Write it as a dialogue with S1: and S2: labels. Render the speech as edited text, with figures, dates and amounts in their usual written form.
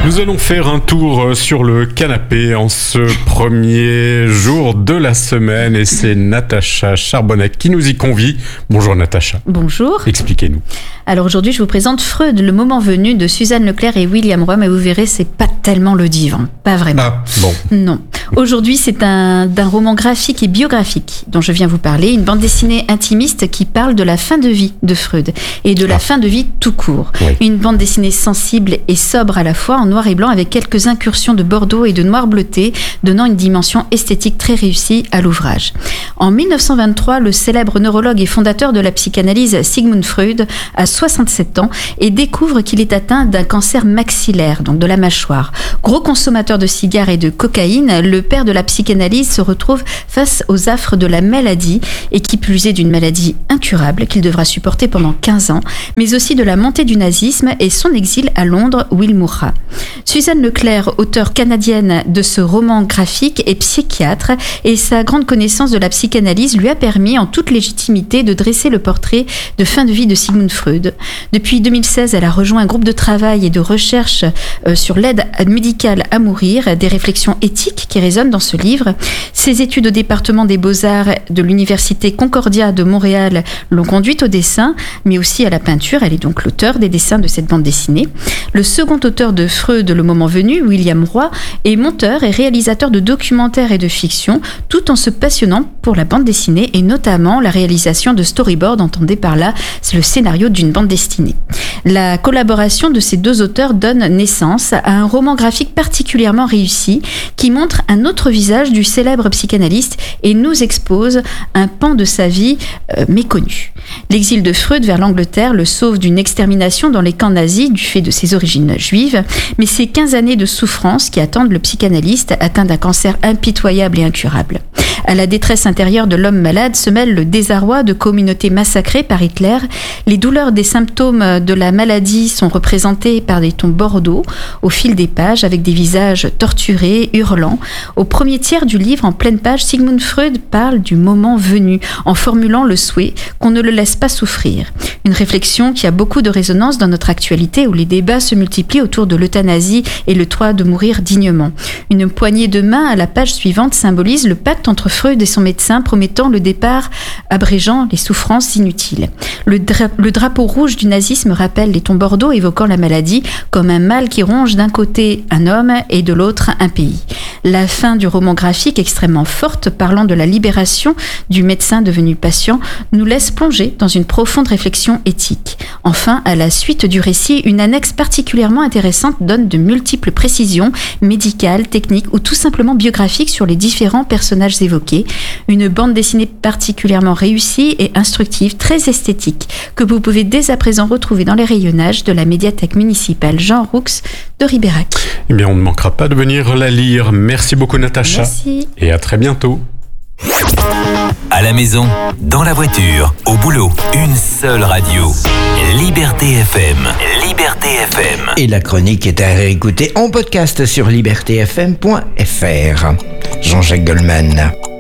S1: Nous allons faire un tour sur le canapé en ce premier jour de la semaine et c'est Natacha Charbonnet qui nous y convie. Bonjour Natacha.
S2: Bonjour.
S1: Expliquez-nous.
S2: Alors aujourd'hui je vous présente Freud, le moment venu de Suzanne Leclerc et William Roy, mais vous verrez c'est pas tellement le divan, pas vraiment.
S1: Ah bon.
S2: Non. Aujourd'hui c'est d'un roman graphique et biographique dont je viens vous parler, une bande dessinée intimiste qui parle de la fin de vie de Freud et de la fin de vie tout court.
S1: Oui.
S2: Une bande dessinée sensible et sobre à la fois, en noir et blanc avec quelques incursions de bordeaux et de noir bleuté, donnant une dimension esthétique très réussie à l'ouvrage. En 1923, le célèbre neurologue et fondateur de la psychanalyse Sigmund Freud a 67 ans et découvre qu'il est atteint d'un cancer maxillaire, donc de la mâchoire. Gros consommateur de cigares et de cocaïne, le père de la psychanalyse se retrouve face aux affres de la maladie, et qui plus est d'une maladie incurable qu'il devra supporter pendant 15 ans, mais aussi de la montée du nazisme et son exil à Londres où il mourra. Suzanne Leclerc, auteure canadienne de ce roman graphique, est psychiatre et sa grande connaissance de la psychanalyse lui a permis en toute légitimité de dresser le portrait de fin de vie de Sigmund Freud. Depuis 2016, elle a rejoint un groupe de travail et de recherche sur l'aide médicale à mourir, des réflexions éthiques qui résonnent dans ce livre. Ses études au département des Beaux-Arts de l'Université Concordia de Montréal l'ont conduite au dessin, mais aussi à la peinture. Elle est donc l'auteur des dessins de cette bande dessinée. Le second auteur de Freud, le moment venu, William Roy, est monteur et réalisateur de documentaires et de fiction, tout en se passionnant pour la bande dessinée et notamment la réalisation de storyboards, entendez par là, c'est le scénario d'une bande dessinée. La collaboration de ces deux auteurs donne naissance à un roman graphique particulièrement réussi qui montre un autre visage du célèbre psychanalyste et nous expose un pan de sa vie méconnu. L'exil de Freud vers l'Angleterre le sauve d'une extermination dans les camps nazis du fait de ses origines juives, mais c'est 15 années de souffrance qui attendent le psychanalyste atteint d'un cancer impitoyable et incurable. À la détresse intérieure de l'homme malade se mêle le désarroi de communautés massacrées par Hitler. Les douleurs des symptômes de la maladie sont représentées par des tons bordeaux au fil des pages avec des visages torturés, hurlants. Au premier tiers du livre, en pleine page, Sigmund Freud parle du moment venu en formulant le souhait qu'on ne le laisse pas souffrir. Une réflexion qui a beaucoup de résonance dans notre actualité où les débats se multiplient autour de l'euthanasie et le droit de mourir dignement. Une poignée de main à la page suivante symbolise le pacte entre Freud et son médecin promettant le départ abrégeant les souffrances inutiles. Le drapeau rouge du nazisme rappelle les tons bordeaux évoquant la maladie comme un mal qui ronge d'un côté un homme et de l'autre un pays. La fin du roman graphique extrêmement forte parlant de la libération du médecin devenu patient nous laisse plonger dans une profonde réflexion éthique. Enfin, à la suite du récit, une annexe particulièrement intéressante donne de multiples précisions médicales, techniques ou tout simplement biographiques sur les différents personnages évoqués. Une bande dessinée particulièrement réussie et instructive, très esthétique, que vous pouvez dès à présent retrouver dans les rayonnages de la médiathèque municipale Jean Roux de Ribérac.
S1: Eh bien, on ne manquera pas de venir la lire. Merci beaucoup Natacha.
S2: Merci.
S1: Et à très bientôt.
S3: À la maison, dans la voiture, au boulot, une seule radio. Liberté FM. Liberté FM.
S4: Et la chronique est à réécouter en podcast sur libertéfm.fr. Jean-Jacques Goldman.